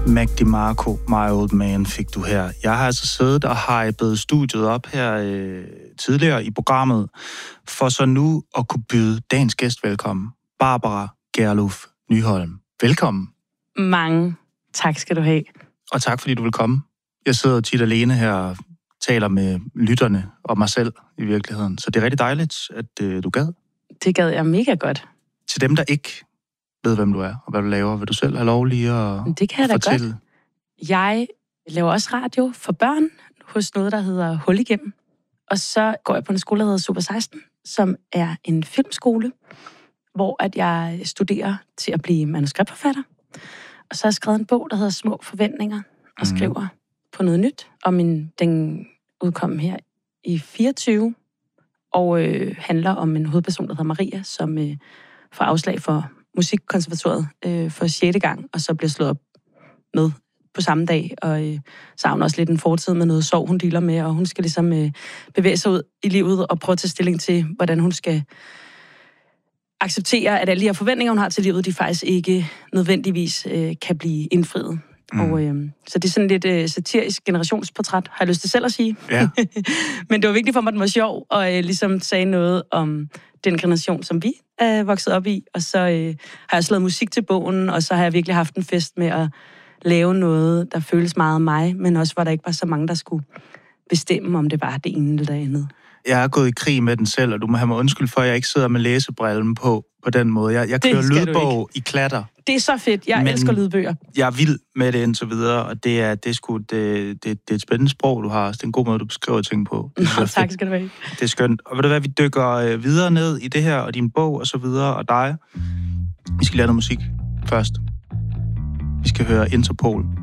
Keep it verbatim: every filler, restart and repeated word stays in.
Mac DeMarco, My Old Man, fik du her. Jeg har altså siddet og hypet studiet op her øh, tidligere i programmet, for så nu at kunne byde dagens gæst velkommen. Barbara Gerlof Nyholm. Velkommen. Mange tak skal du have. Og tak, fordi du vil komme. Jeg sidder tit alene her og taler med lytterne og mig selv i virkeligheden. Så det er rigtig dejligt, at øh, du gad. Det gad jeg mega godt. Til dem, der ikke ved, hvem du er og hvad du laver, vil du selv have lov lige at Det kan jeg da fortælle? godt. Jeg laver også radio for børn hos noget, der hedder Hul igennem. Og så går jeg på en skole, der hedder Super seksten, som er en filmskole, hvor at jeg studerer til at blive manuskriptforfatter. Og så har jeg skrevet en bog, der hedder Små Forventninger, og skriver mm. på noget nyt. Og min, den udkom her i fireogtyve, og øh, handler om en hovedperson, der hedder Maria, som øh, får afslag for Musikkonservatoriet øh, for sjette gang, og så bliver slået op med på samme dag. Og øh, så har hun også lidt en fortid med noget sorg, hun dealer med, og hun skal ligesom øh, bevæge sig ud i livet og prøve at tage stilling til, hvordan hun skal acceptere, at alle de her forventninger, hun har til livet, de faktisk ikke nødvendigvis øh, kan blive indfriet. Mm. Og, øh, så det er sådan lidt øh, satirisk generationsportræt, har jeg lyst til selv at sige. Ja. Men det var vigtigt for mig, at den var sjov, og øh, ligesom sagde noget om den generation, som vi er vokset op i. Og så øh, har jeg slået musik til bogen, og så har jeg virkelig haft en fest med at lave noget, der føles meget af mig, men også hvor der ikke var så mange, der skulle bestemme, om det var det ene eller det andet. Jeg er gået i krig med den selv, og du må have mig undskyld for, at jeg ikke sidder med læsebrillen på på den måde. Jeg, jeg kører lydbog i klatter. Det er så fedt. Jeg elsker lydbøger. Jeg er vild med det indtil videre, og det er, det er, sgu, det, det, det er et spændende sprog, du har. Det er en god måde, du beskriver ting på. Nå, tak skal du have. Det er skønt. Og ved du hvad, vi dykker videre ned i det her, og din bog, og så videre, og dig. Vi skal lære noget musik først. Vi skal høre Interpol